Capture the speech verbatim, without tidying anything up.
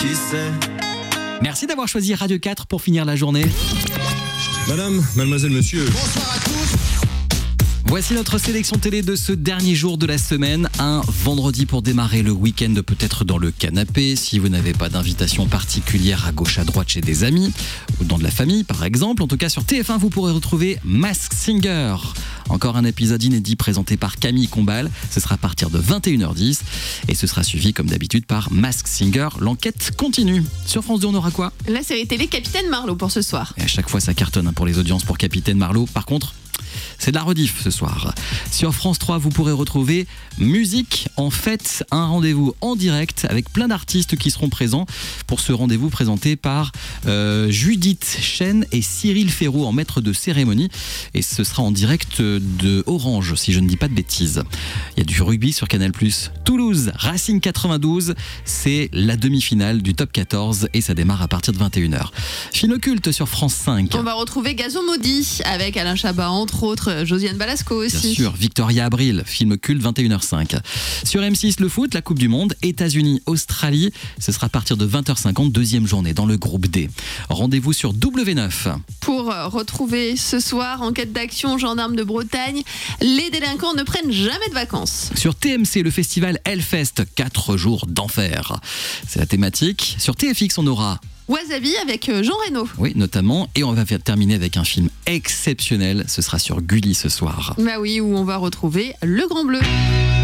Qui sait? Merci d'avoir choisi Radio quatre pour finir la journée. Madame, mademoiselle, monsieur. Bonsoir à tous. Voici notre sélection télé de ce dernier jour de la semaine. Un vendredi pour démarrer le week-end, peut-être dans le canapé, si vous n'avez pas d'invitation particulière à gauche à droite chez des amis, ou dans de la famille par exemple. En tout cas, sur T F un, vous pourrez retrouver Masked Singer. Encore un épisode inédit présenté par Camille Combal. Ce sera à partir de vingt et une heures dix. Et ce sera suivi, comme d'habitude, par Masked Singer. L'enquête continue. Sur France deux, on aura quoi? La série télé Capitaine Marlowe pour ce soir. Et à chaque fois, ça cartonne hein, pour les audiences pour Capitaine Marlowe. Par contre, c'est de la rediff ce soir. Sur France trois, vous pourrez retrouver Musique en fête, un rendez-vous en direct avec plein d'artistes qui seront présents pour ce rendez-vous présenté par euh, Judith Chen et Cyril Ferraud en maître de cérémonie. Et ce sera en direct de Orange, si je ne dis pas de bêtises. Il y a du rugby sur Canal plus. Toulouse, Racing quatre-vingt-douze, c'est la demi-finale du top quatorze et ça démarre à partir de vingt et une heures. Film culte sur France cinq. On va retrouver Gazon maudit avec Alain Chabat, entre autres, Josiane Balasco aussi. Bien sûr, Victoria Abril, film culte, vingt et une heures cinq. Sur M six, le foot, la Coupe du Monde, États-Unis, Australie, ce sera à partir de vingt heures cinquante, deuxième journée dans le groupe D. Rendez-vous sur W neuf. Pour retrouver ce soir, enquête d'action, gendarme de Bretagne, les délinquants ne prennent jamais de vacances. Sur T M C, le festival Hellfest, quatre jours d'enfer. C'est la thématique. Sur T F X, on aura Wasabi avec Jean Reno. Oui, notamment. Et on va faire terminer avec un film exceptionnel. Ce sera sur Gulli ce soir. Bah oui, où on va retrouver Le Grand Bleu.